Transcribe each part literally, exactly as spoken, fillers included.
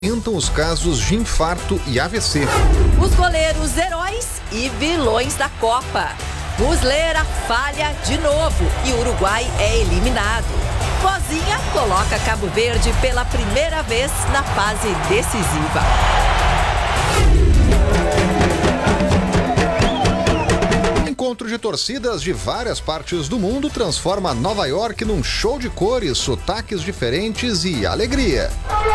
Aumentam os casos de infarto e A V C. Os goleiros heróis e vilões da Copa. Muslera falha de novo e o Uruguai é eliminado. Vozinha coloca Cabo Verde pela primeira vez na fase decisiva. Encontro de torcidas de várias partes do mundo transforma Nova York num show de cores, sotaques diferentes e alegria.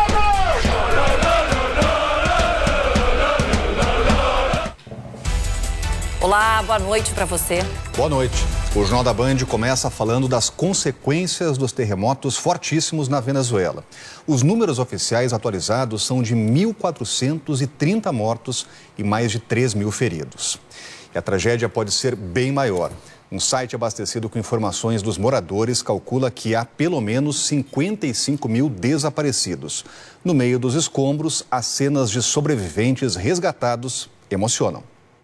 Olá, boa noite para você. Boa noite. O Jornal da Band começa falando das consequências dos terremotos fortíssimos na Venezuela. Os números oficiais atualizados são de mil quatrocentos e trinta mortos e mais de três mil feridos. E a tragédia pode ser bem maior. Um site abastecido com informações dos moradores calcula que há pelo menos cinquenta e cinco mil desaparecidos. No meio dos escombros, as cenas de sobreviventes resgatados emocionam.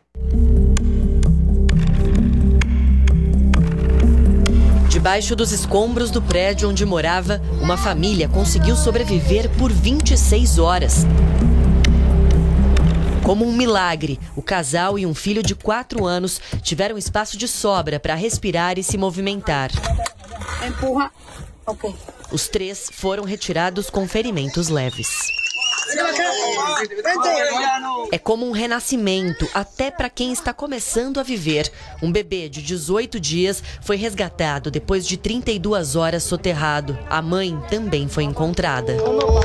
Debaixo dos escombros do prédio onde morava, uma família conseguiu sobreviver por vinte e seis horas. Como um milagre, o casal e um filho de quatro anos tiveram espaço de sobra para respirar e se movimentar. Empurra. Ok. Os três foram retirados com ferimentos leves. É como um renascimento, até para quem está começando a viver. Um bebê de dezoito dias foi resgatado depois de trinta e duas horas soterrado. A mãe também foi encontrada.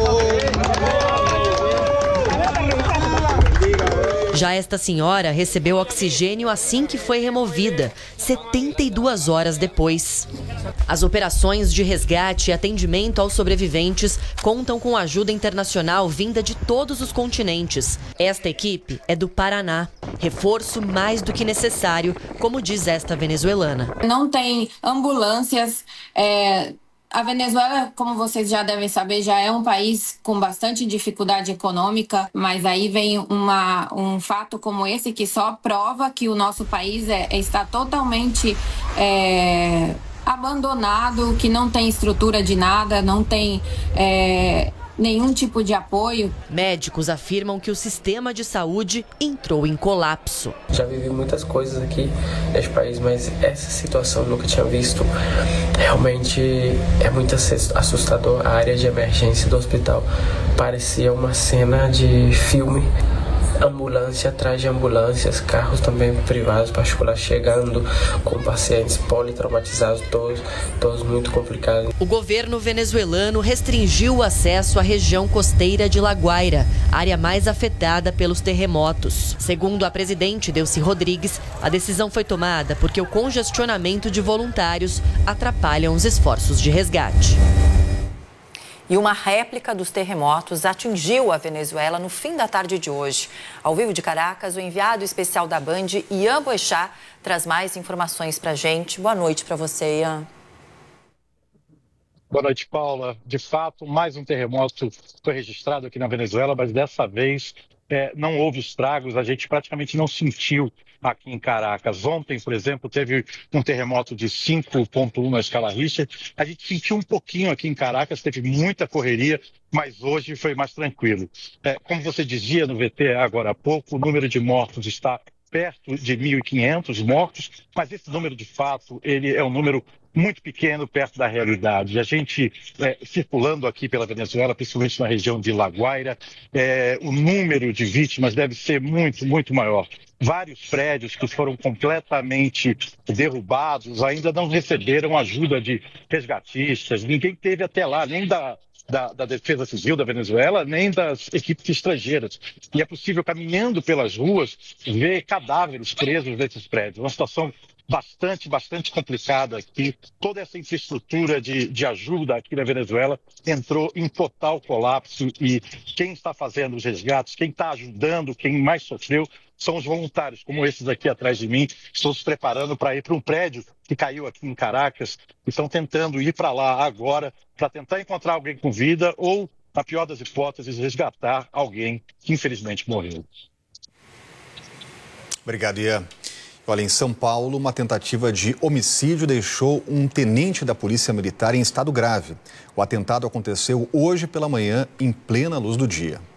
Já esta senhora recebeu oxigênio assim que foi removida, setenta e duas horas depois. As operações de resgate e atendimento aos sobreviventes contam com ajuda internacional vinda de todos os continentes. Esta equipe é do Paraná. Reforço mais do que necessário, como diz esta venezuelana. Não tem ambulâncias. É... A Venezuela, como vocês já devem saber, já é um país com bastante dificuldade econômica, mas aí vem uma, um fato como esse que só prova que o nosso país é, está totalmente é, abandonado, que não tem estrutura de nada, não tem é, nenhum tipo de apoio. Médicos afirmam que o sistema de saúde entrou em colapso. Já vivi muitas coisas aqui neste país, mas essa situação eu nunca tinha visto. Realmente é muito assustador. A área de emergência do hospital parecia uma cena de filme. Ambulância atrás de ambulâncias, carros também privados, particulares chegando com pacientes politraumatizados, todos, todos muito complicados. O governo venezuelano restringiu o acesso à região costeira de La Guaira, área mais afetada pelos terremotos. Segundo a presidente Delcy Rodrigues, a decisão foi tomada porque o congestionamento de voluntários atrapalha os esforços de resgate. E uma réplica dos terremotos atingiu a Venezuela no fim da tarde de hoje. Ao vivo de Caracas, o enviado especial da Band, Ian Boechat, traz mais informações para a gente. Boa noite para você, Ian. Boa noite, Paula. De fato, mais um terremoto foi registrado aqui na Venezuela, mas dessa vez é, não houve estragos, a gente praticamente não sentiu aqui em Caracas. Ontem, por exemplo, teve um terremoto de cinco ponto um na escala Richter. A gente sentiu um pouquinho aqui em Caracas, teve muita correria, mas hoje foi mais tranquilo. É, como você dizia no V T agora há pouco, o número de mortos está perto de mil e quinhentos mortos, mas esse número, de fato, ele é um número muito pequeno perto da realidade. A gente, é, circulando aqui pela Venezuela, principalmente na região de La Guaira, é, o número de vítimas deve ser muito, muito maior. Vários prédios que foram completamente derrubados ainda não receberam ajuda de resgatistas. Ninguém teve até lá, nem da, da, da Defesa Civil da Venezuela, nem das equipes estrangeiras. E é possível, caminhando pelas ruas, ver cadáveres presos nesses prédios. Uma situação bastante, bastante complicada aqui. Toda essa infraestrutura de, de ajuda aqui na Venezuela entrou em total colapso e quem está fazendo os resgates, quem está ajudando, quem mais sofreu, são os voluntários, como esses aqui atrás de mim, que estão se preparando para ir para um prédio que caiu aqui em Caracas e estão tentando ir para lá agora para tentar encontrar alguém com vida ou, na pior das hipóteses, resgatar alguém que infelizmente morreu. Obrigado, Ian. Olha, em São Paulo, uma tentativa de homicídio deixou um tenente da Polícia Militar em estado grave. O atentado aconteceu hoje pela manhã, em plena luz do dia.